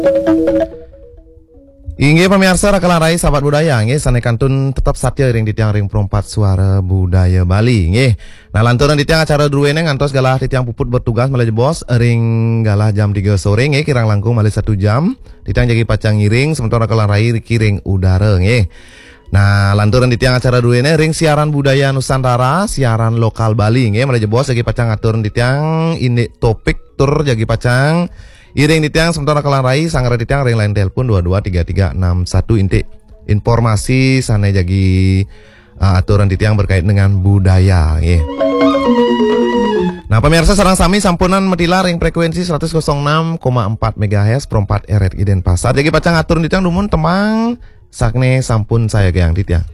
Inggih pemirsa rakalan rai sahabat budaya nggih sanekantun tetap satya ring di tiang ring perempat suara budaya Bali nggih. Nah lanturan di tiang acara druene ngantos galah di tiang puput bertugas malih bos ring galah jam 3 sore nggih kirang langkung malih 1 jam. Di tiang jagi pacang ngiring sementara rakalan rai kiring udara nggih. Nah lanturan di tiang acara druene ring siaran budaya Nusantara, siaran lokal Bali nggih malih bos jagi pacang atur di tiang ini topik tur jagi pacang iring di tiang sementara kelang rai sanggara di tiang ring lain telepon 223361 inti informasi sana jagi aturan di tiang berkait dengan budaya nggih. Nah pemirsa sareng sami sampunan medila ring frekuensi 106,4 MHz perempat RRI Denpasar jagi pacang atur di tiang dumun temang sakne sampun saya geang di tiang.